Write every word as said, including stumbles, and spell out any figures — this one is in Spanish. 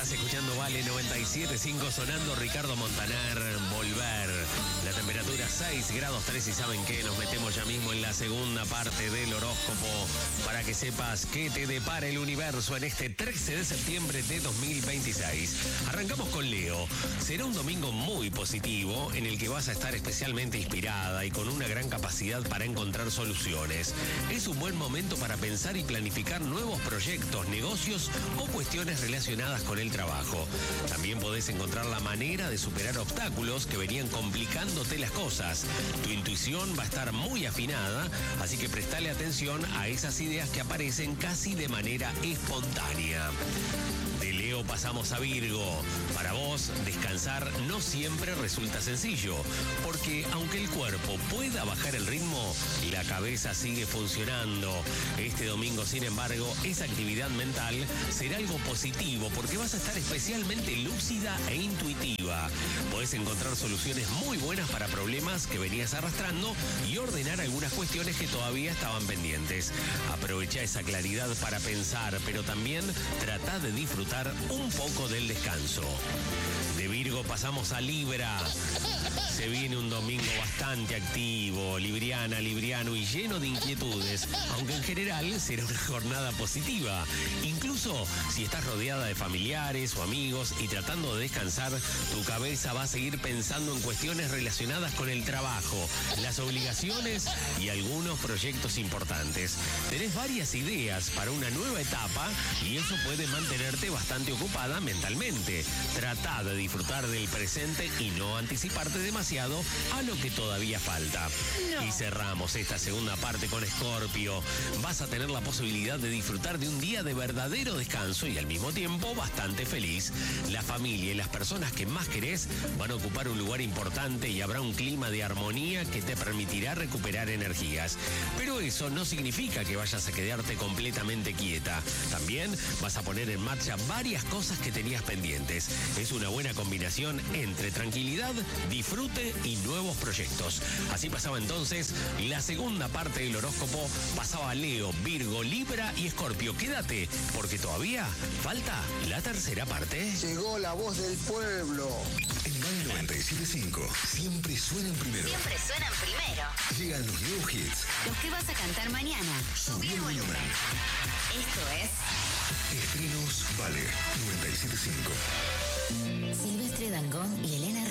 Estás escuchando Vale noventa y siete punto cinco sonando Ricardo Montaner, Volver. La temperatura seis grados tres y ¿saben qué? Nos metemos ya mismo en la segunda parte del horóscopo para que sepas qué te depara el universo en este trece de septiembre de dos mil veintiséis. Arrancamos con Leo. Será un domingo muy positivo en el que vas a estar especialmente inspirada y con una gran capacidad para encontrar soluciones. Es un buen momento para pensar y planificar nuevos proyectos, negocios o cuestiones relacionadas con el trabajo. También podés encontrar la manera de superar obstáculos que venían complicándote las cosas. Tu intuición va a estar muy afinada, así que prestale atención a esas ideas que aparecen casi de manera espontánea. De Leo pasamos a Virgo. Para vos, descansar no siempre resulta sencillo, porque aunque el cuerpo pueda bajar el ritmo, la cabeza sigue funcionando. Este domingo, sin embargo, esa actividad mental será algo positivo, porque vas a estar especialmente lúcida e intuitiva. Podés encontrar soluciones muy buenas para problemas que venías arrastrando y ordenar algunas cuestiones que todavía estaban pendientes. Aprovecha esa claridad para pensar, pero también trata de disfrutar un poco del descanso. De Virgo pasamos a Libra. Se viene un domingo bastante activo, libriana, libriano y lleno de inquietudes, aunque en general será una jornada positiva. Incluso si estás rodeada de familiares o amigos y tratando de descansar, tu cabeza va a seguir pensando en cuestiones relacionadas con el trabajo, las obligaciones y algunos proyectos importantes. Tenés varias ideas para una nueva etapa y eso puede mantenerte bastante ocupada mentalmente. Trata de disfrutar del presente y no anticiparte demasiado a lo que todavía falta. No. Y cerramos esta segunda parte con Escorpio. Vas a tener la posibilidad de disfrutar de un día de verdadero descanso y al mismo tiempo bastante feliz. La familia y las personas que más querés van a ocupar un lugar importante y habrá un clima de armonía que te permitirá recuperar energías. Pero eso no significa que vayas a quedarte completamente quieta. También vas a poner en marcha varias cosas que tenías pendientes. Es una buena combinación entre tranquilidad, disfrute y nuevos proyectos. Así pasaba entonces la segunda parte del horóscopo. Pasaba a Leo, Virgo, Libra y Escorpio. Quédate, porque todavía falta la tercera parte. Llegó la voz del pueblo. En Vale noventa y siete punto cinco siempre suenan primero. Siempre suenan primero. Llegan los nuevos hits. Los que vas a cantar mañana. Subí el volumen. Esto es Estrenos Vale noventa y siete punto cinco. Silvestre Dangond y Elena